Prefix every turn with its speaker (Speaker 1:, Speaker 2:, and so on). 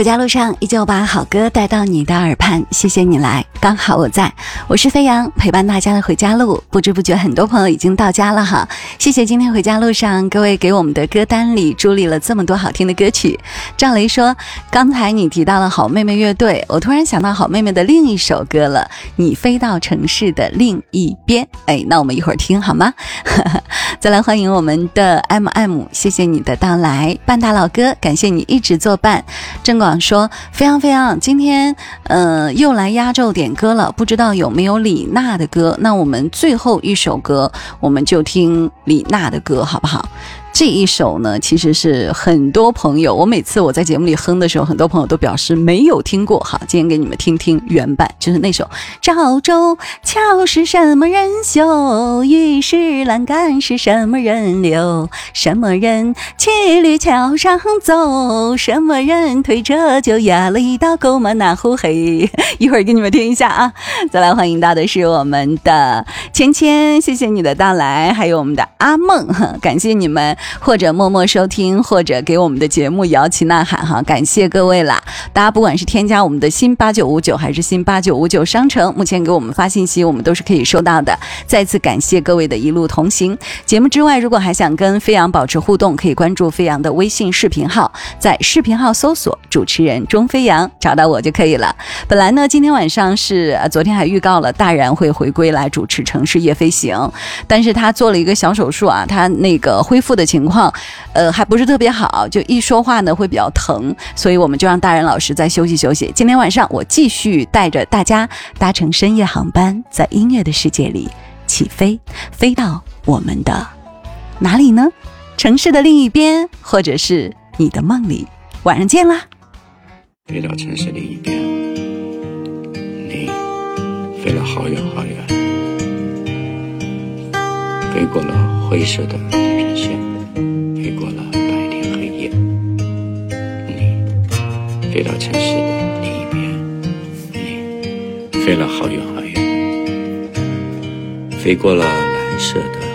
Speaker 1: 回家路上依旧把好歌带到你的耳畔，谢谢你来，刚好我在。我是飞扬，陪伴大家的回家路，不知不觉很多朋友已经到家了哈。谢谢今天回家路上各位给我们的歌单里助力了这么多好听的歌曲。赵雷说，刚才你提到了好妹妹乐队，我突然想到好妹妹的另一首歌了，你飞到城市的另一边。那我们一会儿听好吗？再来欢迎我们的 MM， 谢谢你的到来。半大老哥，感谢你一直作伴。郑广说，飞扬今天又来压轴点歌了，不知道有没有李娜的歌，那我们最后一首歌我们就听李娜的歌好不好？这一首呢，其实是很多朋友，我每次我在节目里哼的时候，很多朋友都表示没有听过。好，今天给你们听听原版，就是那首赵州桥是什么人修，玉石栏杆是什么人留，什么人骑驴桥上走，什么人推车就压了一道沟嘛那湖黑。一会儿给你们听一下啊。再来欢迎到的是我们的芊芊，谢谢你的到来，还有我们的阿梦，感谢你们或者默默收听，或者给我们的节目摇旗呐喊哈，感谢各位啦！大家不管是添加我们的新8959还是新8959商城，目前给我们发信息，我们都是可以收到的。再次感谢各位的一路同行。节目之外，如果还想跟飞扬保持互动，可以关注飞扬的微信视频号，在视频号搜索主持人钟飞扬，找到我就可以了。本来呢，今天晚上是昨天还预告了大然会回归来主持城市夜飞行，但是他做了一个小手术啊，他那个恢复的情况还不是特别好，就一说话呢会比较疼，所以我们就让大然老师再休息休息。今天晚上我继续带着大家搭乘深夜航班，在音乐的世界里起飞，飞到我们的哪里呢？城市的另一边，或者是你的梦里。晚上见啦！
Speaker 2: 飞到城市另一边，你飞了好远好远，飞过了灰色的地平线，飞过了白天黑夜，你飞到城市的另一边，你飞了好远好远，飞过了蓝色的